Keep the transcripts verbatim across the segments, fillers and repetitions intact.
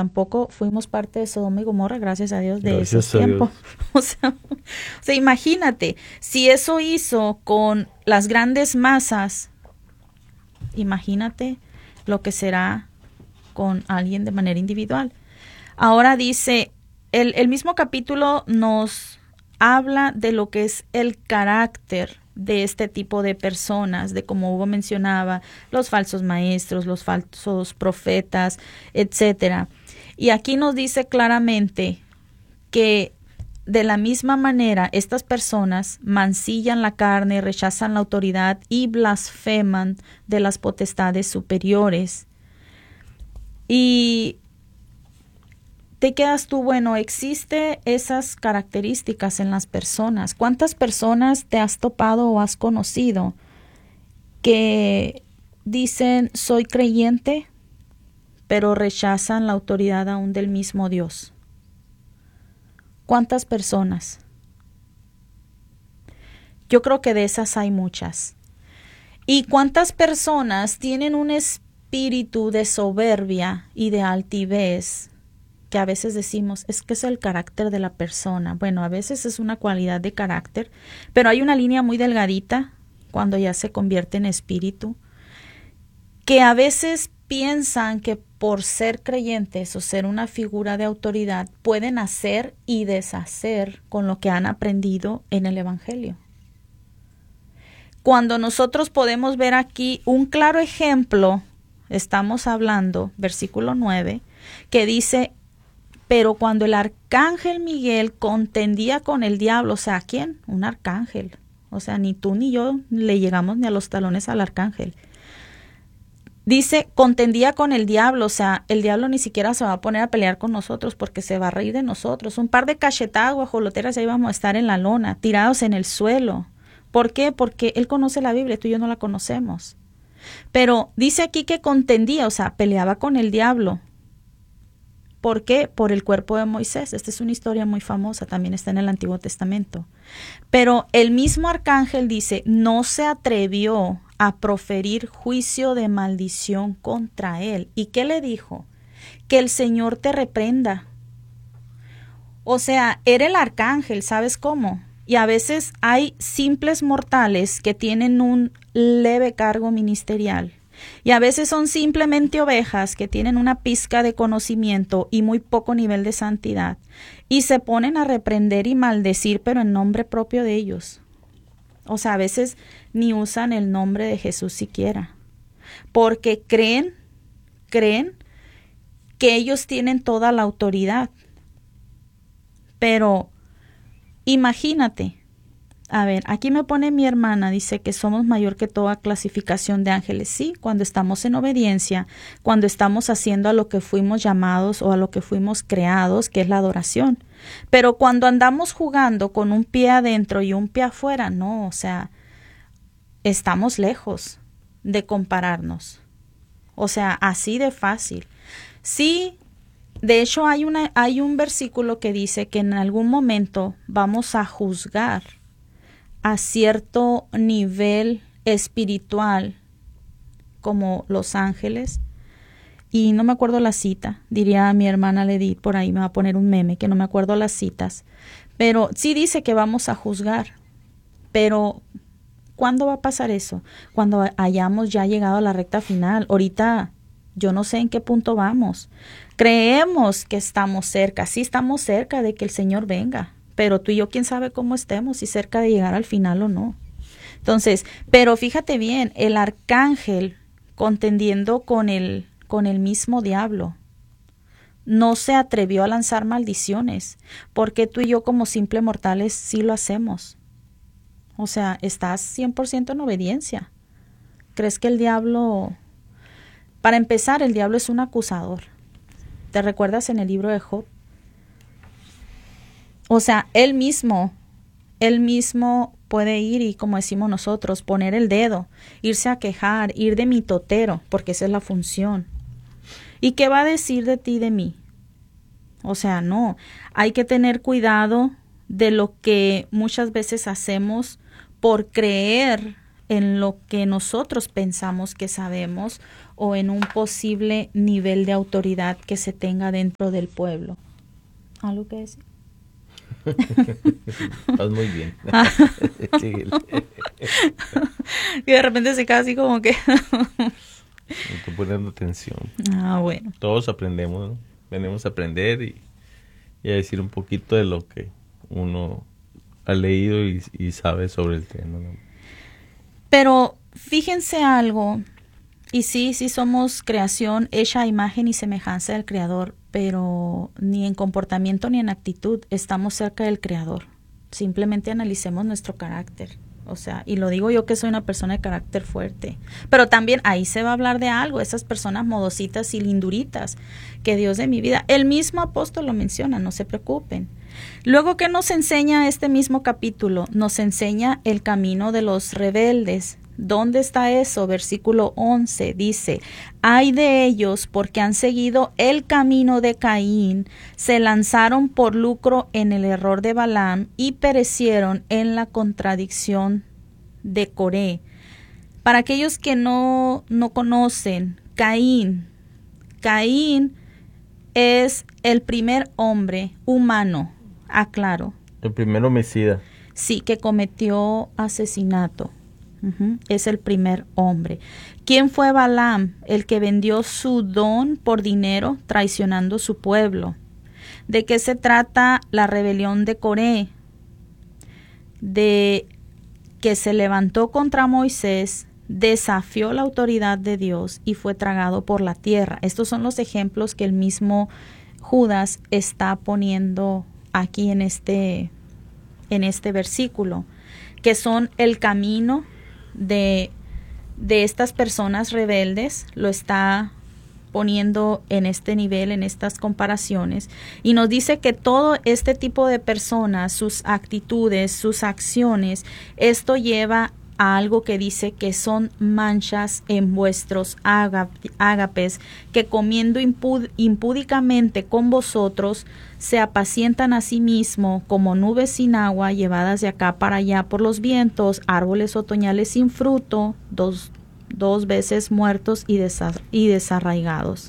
tampoco fuimos parte de Sodoma y Gomorra, gracias a Dios, de Gracias ese a tiempo. O sea, o sea, imagínate, si eso hizo con las grandes masas, imagínate lo que será con alguien de manera individual. Ahora dice, el, el mismo capítulo nos habla de lo que es el carácter de este tipo de personas, de como Hugo mencionaba, los falsos maestros, los falsos profetas, etcétera. Y aquí nos dice claramente que de la misma manera estas personas mancillan la carne, rechazan la autoridad y blasfeman de las potestades superiores. Y te quedas tú, bueno, existe esas características en las personas. ¿Cuántas personas te has topado o has conocido que dicen soy creyente, pero rechazan la autoridad aún del mismo Dios? ¿Cuántas personas? Yo creo que de esas hay muchas. ¿Y cuántas personas tienen un espíritu de soberbia y de altivez? Que a veces decimos, es que es el carácter de la persona. Bueno, a veces es una cualidad de carácter, pero hay una línea muy delgadita cuando ya se convierte en espíritu, que a veces piensan que por ser creyentes o ser una figura de autoridad pueden hacer y deshacer con lo que han aprendido en el Evangelio. Cuando nosotros podemos ver aquí un claro ejemplo, estamos hablando, versículo nueve, que dice, pero cuando el arcángel Miguel contendía con el diablo, o sea, ¿quién? Un arcángel. O sea, ni tú ni yo le llegamos ni a los talones al arcángel. Dice, contendía con el diablo, o sea, el diablo ni siquiera se va a poner a pelear con nosotros porque se va a reír de nosotros. Un par de cachetadas guajoloteras y ahí vamos a estar en la lona, tirados en el suelo. ¿Por qué? Porque él conoce la Biblia, tú y yo no la conocemos. Pero dice aquí que contendía, o sea, peleaba con el diablo. ¿Por qué? Por el cuerpo de Moisés. Esta es una historia muy famosa, también está en el Antiguo Testamento. Pero el mismo arcángel dice, no se atrevió a proferir juicio de maldición contra él. ¿Y qué le dijo? Que el Señor te reprenda. O sea, era el arcángel, ¿sabes cómo? Y a veces hay simples mortales que tienen un leve cargo ministerial. Y a veces son simplemente ovejas que tienen una pizca de conocimiento y muy poco nivel de santidad. Y se ponen a reprender y maldecir, pero en nombre propio de ellos. O sea, a veces ni usan el nombre de Jesús siquiera. Porque creen, creen que ellos tienen toda la autoridad. Pero imagínate. A ver, aquí me pone mi hermana, dice que somos mayor que toda clasificación de ángeles. Sí, cuando estamos en obediencia, cuando estamos haciendo a lo que fuimos llamados o a lo que fuimos creados, que es la adoración. Pero cuando andamos jugando con un pie adentro y un pie afuera, no, o sea, estamos lejos de compararnos. O sea, así de fácil. Sí, de hecho hay, una, hay un versículo que dice que en algún momento vamos a juzgar a cierto nivel espiritual como los ángeles, y no me acuerdo la cita, diría a mi hermana Ledi, por ahí me va a poner un meme que no me acuerdo las citas, pero sí dice que vamos a juzgar. Pero ¿cuándo va a pasar eso? Cuando hayamos ya llegado a la recta final. Ahorita yo no sé en qué punto vamos. Creemos que estamos cerca, sí estamos cerca de que el Señor venga, pero tú y yo, quién sabe cómo estemos, si cerca de llegar al final o no. Entonces, pero fíjate bien, el arcángel contendiendo con el, con el mismo diablo, no se atrevió a lanzar maldiciones, porque tú y yo como simples mortales sí lo hacemos. O sea, estás cien por ciento en obediencia. ¿Crees que el diablo... Para empezar, el diablo es un acusador. ¿Te recuerdas en el libro de Job? O sea, él mismo, él mismo puede ir y, como decimos nosotros, poner el dedo, irse a quejar, ir de mitotero, porque esa es la función. ¿Y qué va a decir de ti y de mí? O sea, no, hay que tener cuidado de lo que muchas veces hacemos por creer en lo que nosotros pensamos que sabemos o en un posible nivel de autoridad que se tenga dentro del pueblo. ¿Algo que decir? Vas muy bien. Y de repente se queda así como que... Estoy poniendo atención. Ah, bueno. Todos aprendemos, ¿no? Venimos a aprender y, y a decir un poquito de lo que uno ha leído y, y sabe sobre el tema, ¿no? Pero fíjense algo, y sí, sí somos creación hecha a imagen y semejanza del Creador, pero ni en comportamiento ni en actitud estamos cerca del Creador. Simplemente analicemos nuestro carácter. O sea, y lo digo yo que soy una persona de carácter fuerte. Pero también ahí se va a hablar de algo, esas personas modositas y linduritas, que Dios de mi vida. El mismo apóstol lo menciona, no se preocupen. Luego, ¿qué nos enseña este mismo capítulo? Nos enseña el camino de los rebeldes. ¿Dónde está eso? Versículo once dice, ay de ellos porque han seguido el camino de Caín, se lanzaron por lucro en el error de Balaam y perecieron en la contradicción de Coré. Para aquellos que no, no conocen, Caín, Caín es el primer hombre humano, aclaro. El primer homicida. Sí, que cometió asesinato. Uh-huh. Es el primer hombre. ¿Quién fue Balaam? El que vendió su don por dinero, traicionando su pueblo. ¿De qué se trata la rebelión de Coré? De que se levantó contra Moisés, desafió la autoridad de Dios y fue tragado por la tierra. Estos son los ejemplos que el mismo Judas está poniendo aquí en este, en este versículo, que son el camino de, de estas personas rebeldes, lo está poniendo en este nivel, en estas comparaciones, y nos dice que todo este tipo de personas, sus actitudes, sus acciones, esto lleva a algo que dice que son manchas en vuestros ágapes, que comiendo impud- impúdicamente con vosotros, se apacientan a sí mismo como nubes sin agua, llevadas de acá para allá por los vientos, árboles otoñales sin fruto, dos, dos veces muertos y, desa- y desarraigados.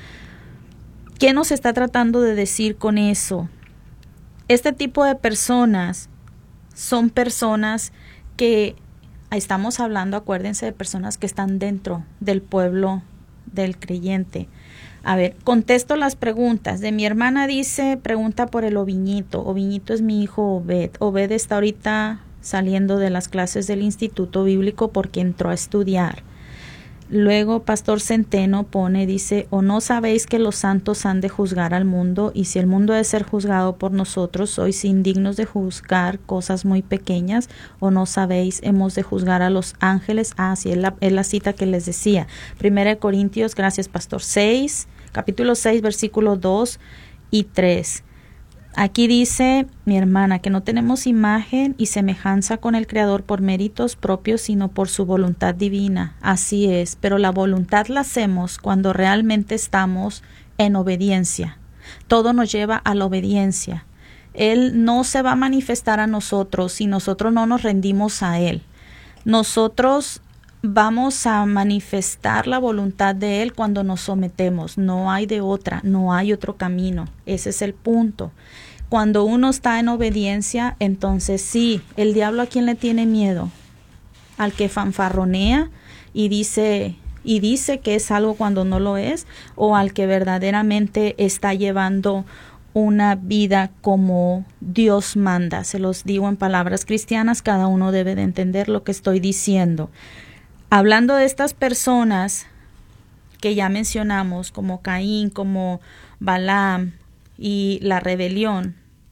¿Qué nos está tratando de decir con eso? Este tipo de personas son personas que estamos hablando, acuérdense, de personas que están dentro del pueblo del creyente. A ver, contesto las preguntas. De mi hermana dice, pregunta por el Oviñito. Oviñito es mi hijo Obed. Obed está ahorita saliendo de las clases del Instituto Bíblico porque entró a estudiar. Luego, Pastor Centeno pone, dice, ¿o no sabéis que los santos han de juzgar al mundo? Y si el mundo ha de ser juzgado por nosotros, ¿sois indignos de juzgar cosas muy pequeñas? ¿O no sabéis, hemos de juzgar a los ángeles? Ah, sí, es la, es la cita que les decía. Primera de Corintios, gracias Pastor, seis, capítulo seis, versículos dos y tres. Aquí dice mi hermana que no tenemos imagen y semejanza con el Creador por méritos propios, sino por su voluntad divina. Así es, pero la voluntad la hacemos cuando realmente estamos en obediencia. Todo nos lleva a la obediencia. Él no se va a manifestar a nosotros si nosotros no nos rendimos a Él. Nosotros vamos a manifestar la voluntad de Él cuando nos sometemos. No hay de otra, no hay otro camino. Ese es el punto. Cuando uno está en obediencia, entonces sí, el diablo, ¿a quién le tiene miedo? Al que fanfarronea y dice, y dice que es algo cuando no lo es, o al que verdaderamente está llevando una vida como Dios manda. Se los digo en palabras cristianas, cada uno debe de entender lo que estoy diciendo. Hablando de estas personas que ya mencionamos, como Caín, como Balaam y la rebelión,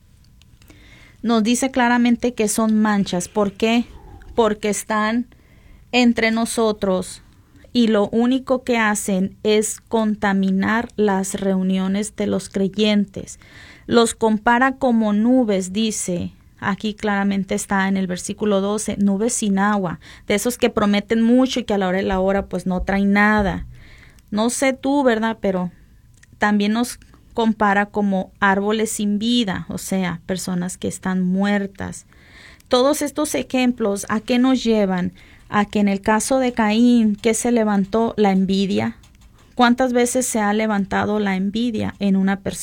nos dice claramente que son manchas. ¿Por qué? Porque están entre nosotros y lo único que hacen es contaminar las reuniones de los creyentes. Los compara como nubes, dice. Aquí claramente está en el versículo doce, nubes sin agua, de esos que prometen mucho y que a la hora de la hora pues no traen nada. No sé tú, ¿verdad? Pero también nos compara como árboles sin vida, o sea, personas que están muertas. Todos estos ejemplos, ¿a qué nos llevan? a que en el caso de Caín, ¿qué se levantó? La envidia. ¿Cuántas veces se ha levantado la envidia en una persona?